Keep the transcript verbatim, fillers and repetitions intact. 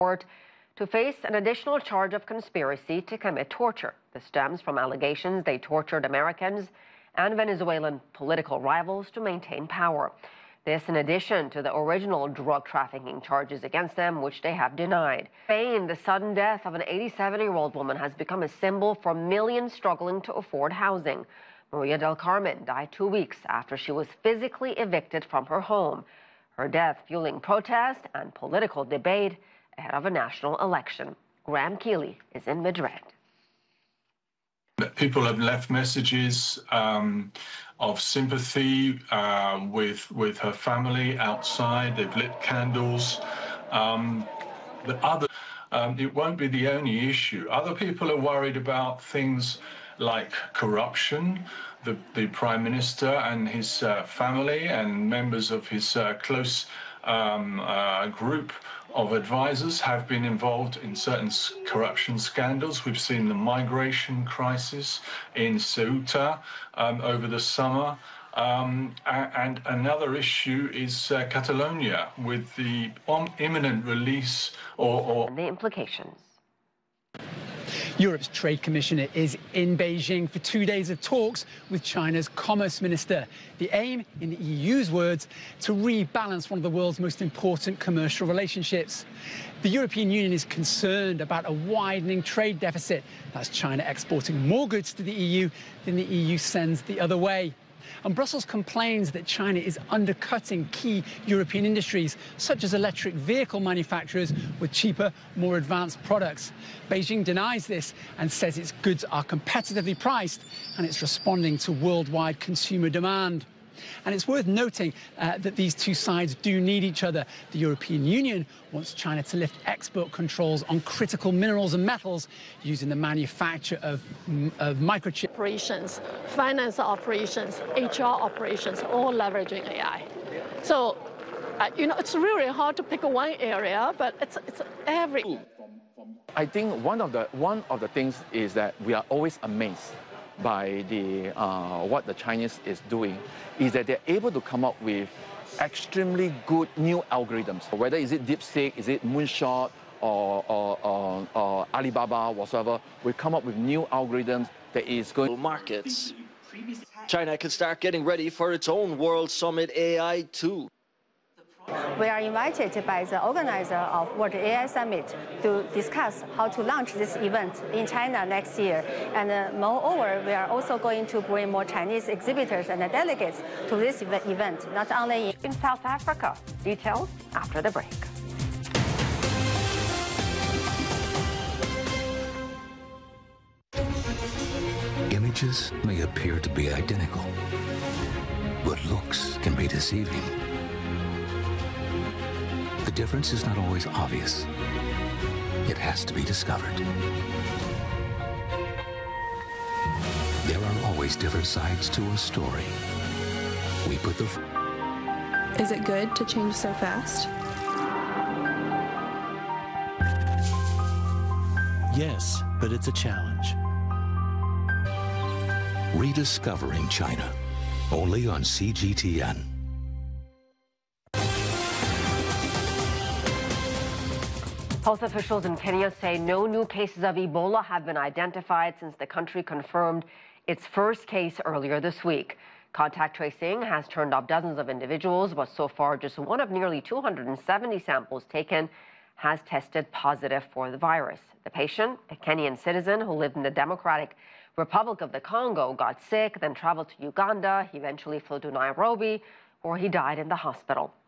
Court to face an additional charge of conspiracy to commit torture. This stems from allegations they tortured Americans and Venezuelan political rivals to maintain power. This in addition to the original drug trafficking charges against them, which they have denied. Spain, the sudden death of an eighty-seven-year-old woman has become a symbol for millions struggling to afford housing. Maria del Carmen died two weeks after she was physically evicted from her home. Her death fueling protest and political debate ahead of a national election. Graham Keeley is in Madrid. People have left messages um, of sympathy uh, with with her family outside. They've lit candles. Um, the other, um, it won't be the only issue. Other people are worried about things like corruption. The, the Prime Minister and his uh, family and members of his uh, close um, uh, group of advisors have been involved in certain corruption scandals. We've seen the migration crisis in Ceuta um, over the summer. Um, and another issue is uh, Catalonia with the imminent release or, or... And the implications. Europe's trade commissioner is in Beijing for two days of talks with China's commerce minister. The aim, in the E U's words, to rebalance one of the world's most important commercial relationships. The European Union is concerned about a widening trade deficit. That's China exporting more goods to the E U than the E U sends the other way. And Brussels complains that China is undercutting key European industries, such as electric vehicle manufacturers, with cheaper, more advanced products. Beijing denies this and says its goods are competitively priced and it's responding to worldwide consumer demand. And it's worth noting uh, that these two sides do need each other. The European Union wants China to lift export controls on critical minerals and metals used in the manufacture of, of microchips. Operations, finance operations, H R operations, all leveraging A I. So, uh, you know, it's really hard to pick one area, but it's, it's every... I think one of the, one of the things is that we are always amazed by the, uh, what the Chinese is doing, is that they're able to come up with extremely good new algorithms. Whether is it DeepSeek, is it Moonshot, or, or, or, or Alibaba, whatsoever, we come up with new algorithms that is going... Markets. China can start getting ready for its own World Summit A I too. We are invited by the organizer of World A I Summit to discuss how to launch this event in China next year. And uh, moreover, we are also going to bring more Chinese exhibitors and delegates to this event, not only in, in South Africa. Details after the break. Images may appear to be identical, but looks can be deceiving. The difference is not always obvious. It has to be discovered. There are always different sides to a story. We put the... Is it good to change so fast? Yes, but it's a challenge. Rediscovering China, only on C G T N. Health officials in Kenya say no new cases of Ebola have been identified since the country confirmed its first case earlier this week. Contact tracing has turned up dozens of individuals, but so far just one of nearly two hundred seventy samples taken has tested positive for the virus. The patient, a Kenyan citizen who lived in the Democratic Republic of the Congo, got sick, then traveled to Uganda. He eventually flew to Nairobi, where he died in the hospital.